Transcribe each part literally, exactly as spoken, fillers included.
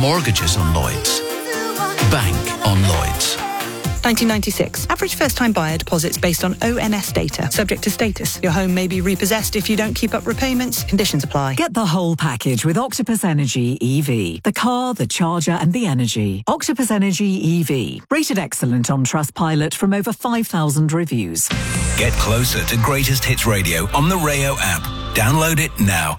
Mortgages on Lloyds. Bank on Lloyds. nineteen ninety-six. Average first-time buyer deposits based on O N S data. Subject to status. Your home may be repossessed if you don't keep up repayments. Conditions apply. Get the whole package with Octopus Energy E V. The car, the charger and the energy. Octopus Energy E V. Rated excellent on Trustpilot from over five thousand reviews. Get closer to Greatest Hits Radio on the Rayo app. Download it now.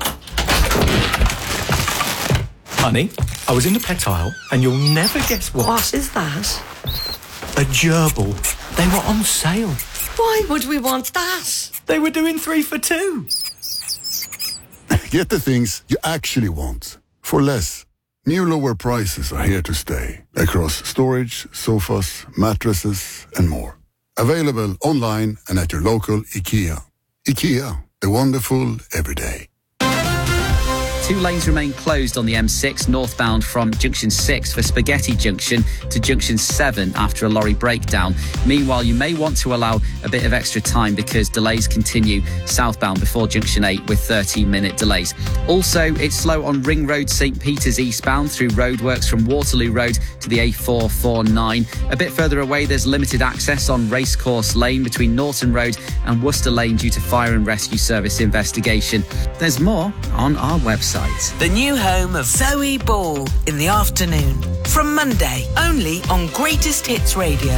Honey, I was in the pet aisle and you'll never guess what. What is that? A gerbil. They were on sale. Why would we want that? They were doing three for two. Get the things you actually want for less. New lower prices are here to stay across storage, sofas, mattresses and more. Available online and at your local IKEA. IKEA, the wonderful everyday. Two lanes remain closed on the M six northbound from Junction six for Spaghetti Junction to Junction seven after a lorry breakdown. Meanwhile, you may want to allow a bit of extra time because delays continue southbound before Junction eight with thirteen minute delays. Also, it's slow on Ring Road, St Peter's eastbound through roadworks from Waterloo Road to the A four forty-nine. A bit further away, there's limited access on Racecourse Lane between Norton Road and Worcester Lane due to Fire and Rescue Service investigation. There's more on our website. The new home of Zoe Ball in the afternoon. From Monday, only on Greatest Hits Radio.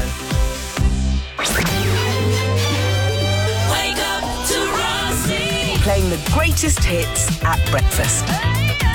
Wake up to Rossi. Playing the greatest hits at breakfast.